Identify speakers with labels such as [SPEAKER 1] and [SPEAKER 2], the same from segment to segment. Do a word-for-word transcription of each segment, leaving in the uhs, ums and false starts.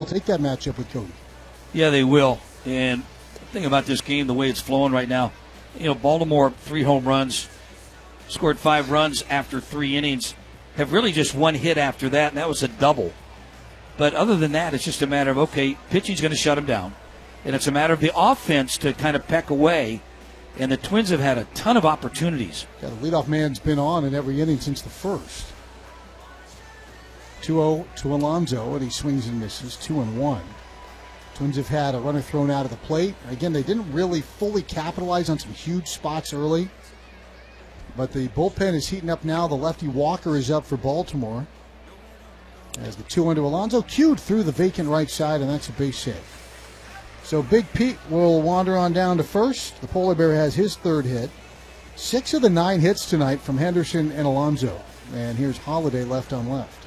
[SPEAKER 1] take that matchup with Cody.
[SPEAKER 2] Yeah, they will. And the thing about this game, the way it's flowing right now, you know, Baltimore, three home runs, scored five runs after three innings, have really just one hit after that, and that was a double. But other than that, it's just a matter of, okay, pitching's going to shut them down. And it's a matter of the offense to kind of peck away. And the Twins have had a ton of opportunities.
[SPEAKER 1] Yeah, the leadoff man's been on in every inning since the first. two oh to Alonso, and he swings and misses, two and one. Twins have had a runner thrown out of the plate. Again, they didn't really fully capitalize on some huge spots early. But the bullpen is heating up now. The lefty Walker is up for Baltimore. As the two one to Alonso, cued through the vacant right side, and that's a base hit. So Big Pete will wander on down to first. The Polar Bear has his third hit. Six of the nine hits tonight from Henderson and Alonso. And here's Holiday left on left.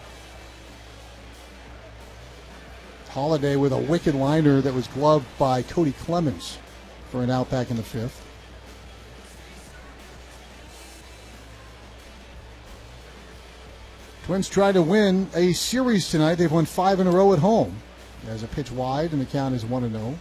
[SPEAKER 1] Holiday with a wicked liner that was gloved by Cody Clemens for an out back in the fifth. Twins try to win a series tonight. They've won five in a row at home. There's a pitch wide, and the count is one and oh.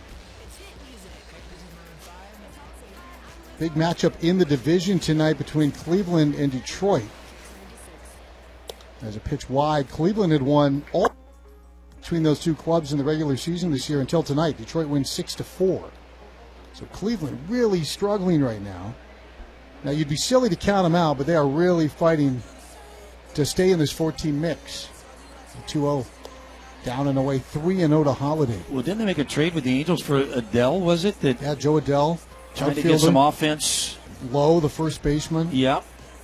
[SPEAKER 1] Big matchup in the division tonight between Cleveland and Detroit. There's a pitch wide. Cleveland had won all between those two clubs in the regular season this year until tonight. Detroit wins six to four. So Cleveland really struggling right now. Now you'd be silly to count them out, but they are really fighting to stay in this fourteen mix. two oh down and away, three and oh to Holiday.
[SPEAKER 2] Well, didn't they make a trade with the Angels for Adele, was it? That
[SPEAKER 1] yeah, Joe Adele.
[SPEAKER 2] Trying to get some offense.
[SPEAKER 1] Low, the first baseman.
[SPEAKER 2] Yep.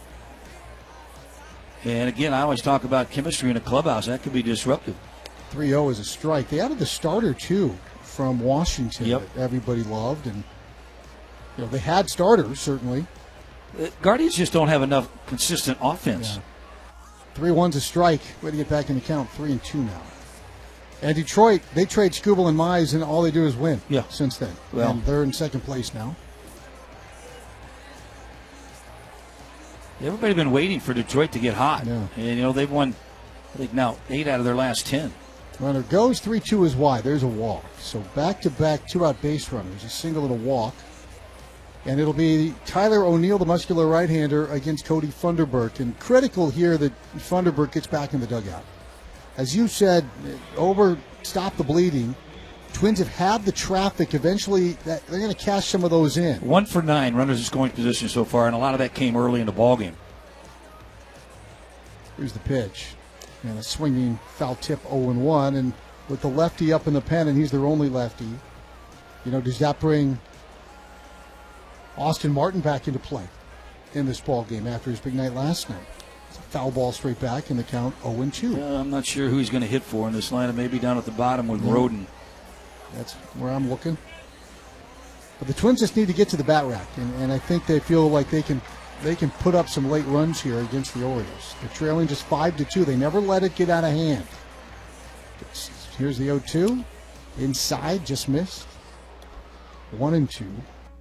[SPEAKER 2] And again, I always talk about chemistry in a clubhouse. That could be disruptive.
[SPEAKER 1] three oh is a strike. They added the starter, too, from Washington
[SPEAKER 2] yep.
[SPEAKER 1] that everybody loved. And you know, they had starters, certainly.
[SPEAKER 2] The Guardians just don't have enough consistent offense.
[SPEAKER 1] Yeah. three one's a strike. Way to get back in the count. three and two now. And Detroit, they trade Skubal and Mize, and all they do is win
[SPEAKER 2] yeah.
[SPEAKER 1] since then.
[SPEAKER 2] Well,
[SPEAKER 1] and they're in second place now.
[SPEAKER 2] Everybody's been waiting for Detroit to get hot.
[SPEAKER 1] Yeah.
[SPEAKER 2] And, you know, they've won, I think, now eight out of their last ten.
[SPEAKER 1] Runner goes, three two is wide. There's a walk. So back-to-back two-out base runners, a single and a walk. And it'll be Tyler O'Neill, the muscular right-hander, against Cody Funderburk. And critical here that Funderburk gets back in the dugout. As you said, over stop the bleeding. Twins have had the traffic. Eventually, that, they're going to cash some of those in.
[SPEAKER 2] One for nine runners in scoring position so far, and a lot of that came early in the ballgame.
[SPEAKER 1] Here's the pitch. And a swinging foul tip oh and one. And with the lefty up in the pen, and he's their only lefty, you know, does that bring Austin Martin back into play in this ballgame after his big night last night? Foul ball straight back in the count oh and two.
[SPEAKER 2] Uh, I'm not sure who he's going to hit for in this lineup. Maybe down at the bottom with yeah. Roden.
[SPEAKER 1] That's where I'm looking. But the Twins just need to get to the bat rack, and, and I think they feel like they can they can put up some late runs here against the Orioles. They're trailing just five to two. They never let it get out of hand. It's, here's the oh two. Inside, just missed. one and two.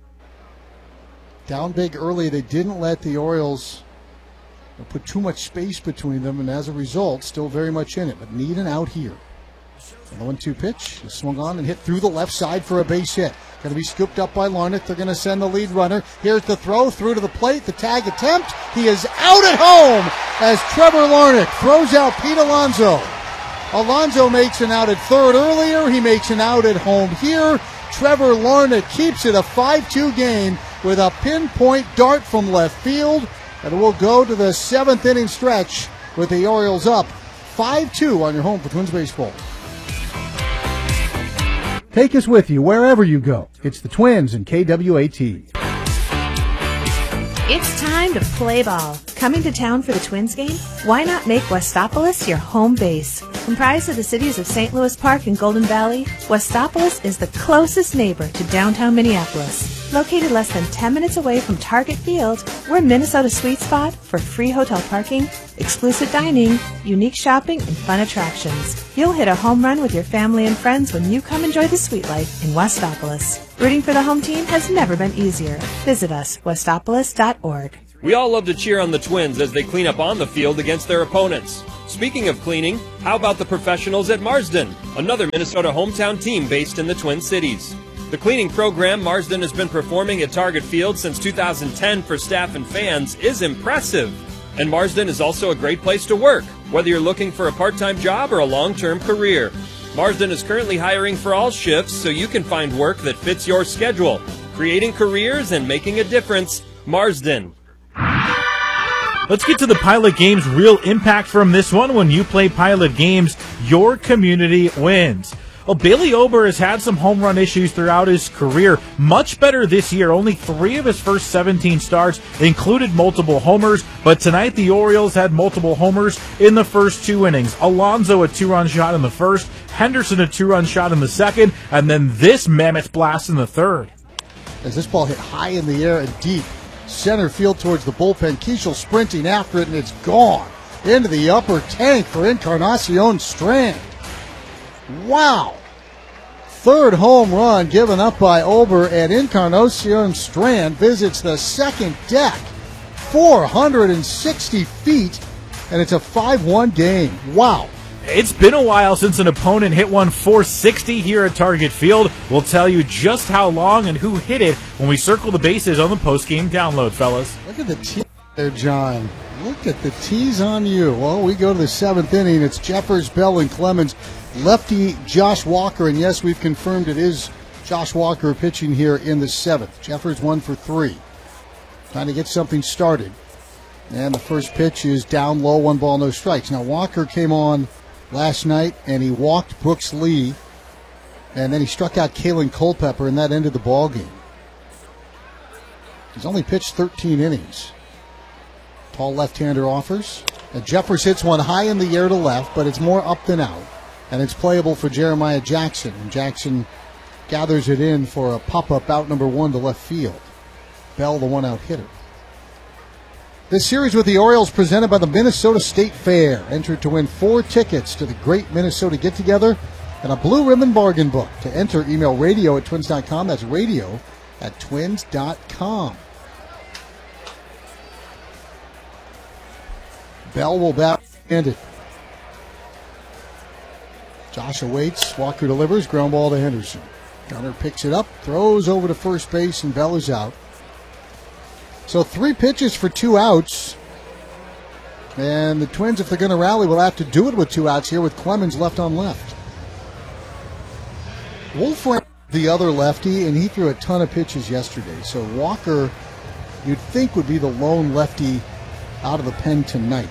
[SPEAKER 1] Down big early. They didn't let the Orioles put too much space between them, and as a result, still very much in it, but need an out here. And the one two pitch is swung on and hit through the left side for a base hit. Going to be scooped up by Larnach. They're going to send the lead runner. Here's the throw through to the plate. The tag attempt. He is out at home as Trevor Larnach throws out Pete Alonso. Alonso makes an out at third earlier. He makes an out at home here. Trevor Larnach keeps it a five two game with a pinpoint dart from left field. And we'll go to the seventh inning stretch with the Orioles up five two on your home for Twins baseball. Take us with you wherever you go. It's the Twins and K W A T.
[SPEAKER 3] It's time to play ball. Coming to town for the Twins game? Why not make Westopolis your home base? Comprised of the cities of Saint Louis Park and Golden Valley, Westopolis is the closest neighbor to downtown Minneapolis. Located less than ten minutes away from Target Field, we're Minnesota's sweet spot for free hotel parking, exclusive dining, unique shopping, and fun attractions. You'll hit a home run with your family and friends when you come enjoy the sweet life in Westopolis. Rooting for the home team has never been easier. Visit us, westopolis dot org.
[SPEAKER 4] We all love to cheer on the Twins as they clean up on the field against their opponents. Speaking of cleaning, how about the professionals at Marsden, another Minnesota hometown team based in the Twin Cities? The cleaning program Marsden has been performing at Target Field since two thousand ten for staff and fans is impressive. And Marsden is also a great place to work, whether you're looking for a part-time job or a long-term career. Marsden is currently hiring for all shifts so you can find work that fits your schedule. Creating careers and making a difference, Marsden.
[SPEAKER 5] Let's get to the Pilot Games real impact from this one. When you play Pilot Games, your community wins. Well, Bailey Ober has had some home run issues throughout his career. Much better this year. Only three of his first seventeen starts included multiple homers, but tonight the Orioles had multiple homers in the first two innings. Alonso a two-run shot in the first, Henderson a two-run shot in the second, and then this mammoth blast in the third.
[SPEAKER 1] As this ball hit high in the air and deep, center field towards the bullpen. Keishel sprinting after it, and it's gone into the upper tank for Encarnacion Strand. Wow. Third home run given up by Ober, and Encarnacion Strand visits the second deck. four hundred sixty feet, and it's a five one game. Wow.
[SPEAKER 5] It's been a while since an opponent hit one four sixty here at Target Field. We'll tell you just how long and who hit it when we circle the bases on the post-game download, fellas.
[SPEAKER 1] Look at the tease there, John. Look at the tease on you. Well, we go to the seventh inning. It's Jeffers, Bell, and Clemens. Lefty Josh Walker, and yes, we've confirmed it is Josh Walker pitching here in the seventh. Jeffers one for three. Trying to get something started. And the first pitch is down low, one ball, no strikes. Now, Walker came on last night, and he walked Brooks Lee, and then he struck out Kalen Culpepper, and that ended the ball game. He's only pitched thirteen innings. Tall left-hander offers. And Jeffers hits one high in the air to left, but it's more up than out, and it's playable for Jeremiah Jackson. And Jackson gathers it in for a pop-up out number one to left field. Bell, the one-out hitter. This series with the Orioles presented by the Minnesota State Fair. Enter to win four tickets to the Great Minnesota Get-Together and a Blue Ribbon Bargain Book. To enter, email radio at twins dot com. That's radio at twins dot com. Bell will bat handed. Josh awaits. Walker delivers. Ground ball to Henderson. Gunner picks it up, throws over to first base, and Bell is out. So three pitches for two outs. And the Twins, if they're going to rally, will have to do it with two outs here with Clemens left on left. Wolfram, the other lefty, and he threw a ton of pitches yesterday. So Walker, you'd think, would be the lone lefty out of the pen tonight.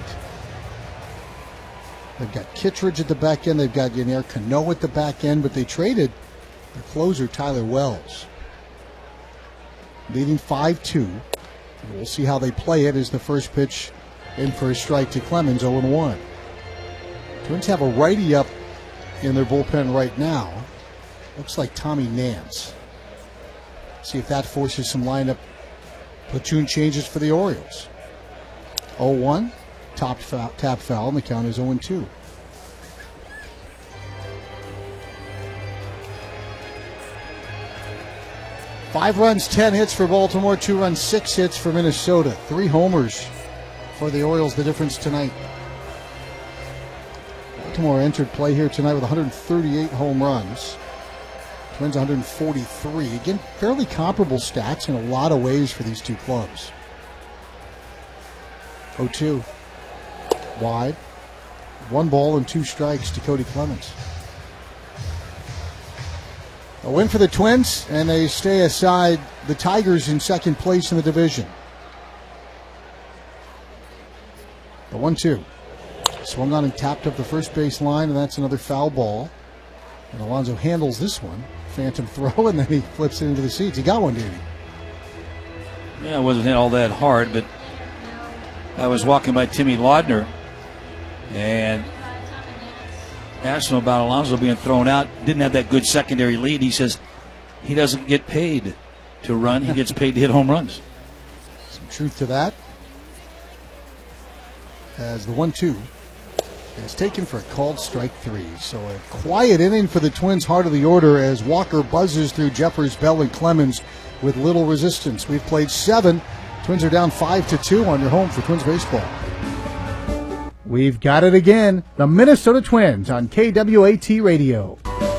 [SPEAKER 1] They've got Kittredge at the back end. They've got Yennier Cano at the back end, but they traded their closer, Tyler Wells. Leading five two. We'll see how they play it as the first pitch in for a strike to Clemens, oh and one. Twins have a righty up in their bullpen right now. Looks like Tommy Nance. See if that forces some lineup platoon changes for the Orioles. oh one, top foul, tap foul, and the count is oh and two. Five runs, ten hits for Baltimore, two runs, six hits for Minnesota. Three homers for the Orioles, the difference tonight. Baltimore entered play here tonight with one hundred thirty-eight home runs. Twins one hundred forty-three. Again, fairly comparable stats in a lot of ways for these two clubs. oh two. Wide. One ball and two strikes to Cody Clemens. A win for the Twins, and they stay aside the Tigers in second place in the division. The one two. Swung on and tapped up the first base line, and that's another foul ball. And Alonso handles this one. Phantom throw, and then he flips it into the seats. He got one, didn't he?
[SPEAKER 2] Yeah, it wasn't hit all that hard, but I was walking by Timmy Laudner and asked him about Alonso being thrown out. Didn't have that good secondary lead. He says he doesn't get paid to run. He gets paid to hit home runs.
[SPEAKER 1] Some truth to that. As the one two is taken for a called strike three. So a quiet inning for the Twins' heart of the order as Walker buzzes through Jeffers, Bell, and Clemens with little resistance. We've played seven. Twins are down five to two on your home for Twins baseball. We've got it again. The Minnesota Twins on K W A T Radio.